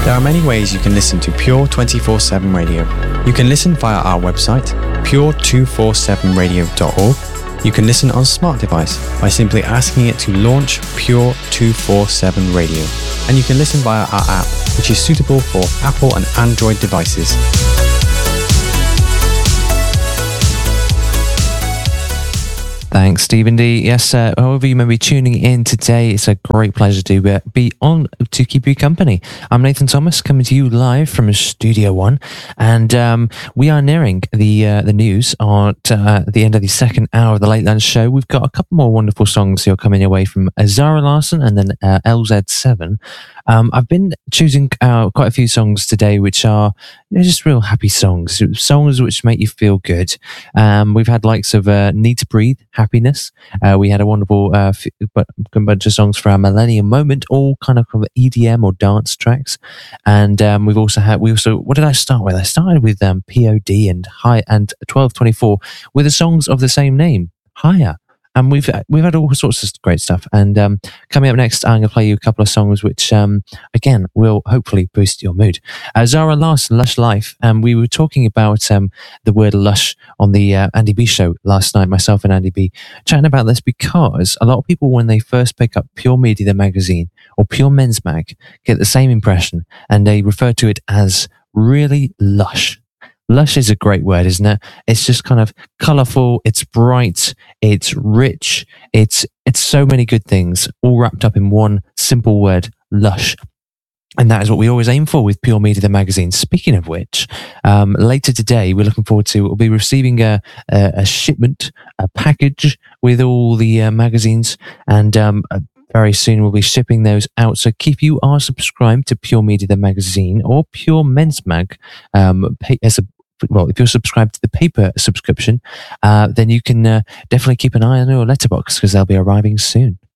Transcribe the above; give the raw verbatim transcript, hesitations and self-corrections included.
There are many ways you can listen to Pure twenty-four seven Radio. You can listen via our website, pure two forty-seven radio dot org. You can listen on a smart device by simply asking it to launch Pure two forty-seven Radio. And you can listen via our app, which is suitable for Apple and Android devices. Thanks, Stephen D. Yes, uh, however you may be tuning in today, it's a great pleasure to uh, be on to keep you company. I'm Nathan Thomas, coming to you live from Studio One, and um, we are nearing the uh, the news at uh, the end of the second hour of the Late Lunch Show. We've got a couple more wonderful songs here coming your way from Zara Larsson and then uh, L Z seven. Um, I've been choosing uh, quite a few songs today, which are you know, just real happy songs, songs which make you feel good. Um, we've had likes of uh, Need to Breathe, Happiness. Uh, we had a wonderful uh, f- bunch of songs for our Millennium Moment, all kind of E D M or dance tracks. And um, we've also had, we also, what did I start with? I started with um, P O D and High and twelve twenty-four with the songs of the same name, Higher. And we've we've had all sorts of great stuff. And um, coming up next, I'm going to play you a couple of songs which, um, again, will hopefully boost your mood. Uh, Zara Larsson, Lush Life. And we were talking about um, the word lush on the uh, Andy B show last night, myself and Andy B, chatting about this because a lot of people, when they first pick up Pure Media, the magazine, or Pure Men's Mag, get the same impression. And they refer to it as really lush. Lush is a great word, isn't it? It's just kind of colourful, it's bright, it's rich, it's it's so many good things, all wrapped up in one simple word, lush. And that is what we always aim for with Pure Media, the magazine. Speaking of which, um, later today, we're looking forward to, we'll be receiving a, a, a shipment, a package with all the uh, magazines, and um, a very soon we'll be shipping those out. So if you are subscribed to Pure Media, the magazine, or Pure Men's Mag, um, pay, as a well, if you're subscribed to the paper subscription, uh, then you can uh, definitely keep an eye on your letterbox because they'll be arriving soon.